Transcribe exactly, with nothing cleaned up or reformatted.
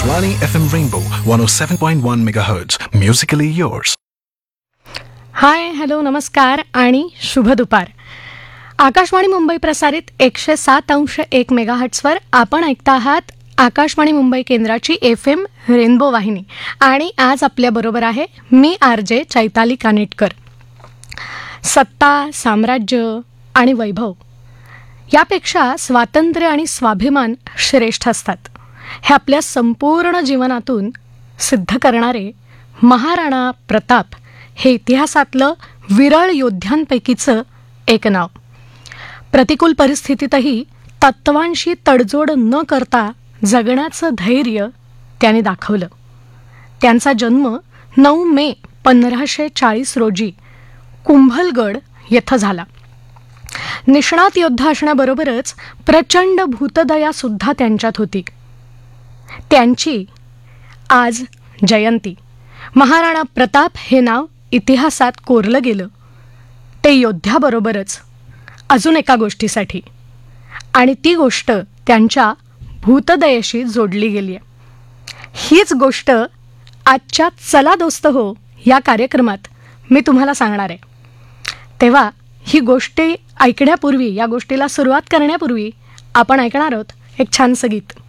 Akashvani F M Rainbow one oh seven point one megahertz. Musically yours. हाय, hello, नमस्कार आणि शुभ दुपार. आकाशवाणी मुंबई प्रसारित एकशे सात अंश एक मेगाहर्ट्सवर आपण ऐकता आहात आकाशवाणी मुंबई केंद्राची एफ एम रेनबो वाहिनी. आणि आज आपल्याबरोबर आहे मी आर जे चैताली कानेटकर. सत्ता, साम्राज्य आणि वैभव यापेक्षा स्वातंत्र्य आणि स्वाभिमान श्रेष्ठ असतात हे आपल्या संपूर्ण जीवनातून सिद्ध करणारे महाराणा प्रताप हे इतिहासातलं विरळ योद्ध्यांपैकीचं एक नाव. प्रतिकूल परिस्थितीतही तत्वांशी तडजोड न करता जगण्याचं धैर्य त्याने दाखवलं. त्यांचा जन्म नऊ मे पंधराशे चाळीस रोजी कुंभलगड येथे झाला. निष्णात योद्धा असण्याबरोबरच प्रचंड भूतदयासुद्धा त्यांच्यात होती. त्यांची आज जयंती. महाराणा प्रताप हे नाव इतिहासात कोरलं गेलं ते योद्ध्याबरोबरच अजून एका गोष्टीसाठी, आणि ती गोष्ट त्यांच्या भूतदयेशी जोडली गेली आहे. हीच गोष्ट आजच्या चला दोस्त हो या कार्यक्रमात मी तुम्हाला सांगणार आहे. तेव्हा ही गोष्ट ऐकण्यापूर्वी, या गोष्टीला सुरुवात करण्यापूर्वी आपण ऐकणार आहोत एक छानसं गीत.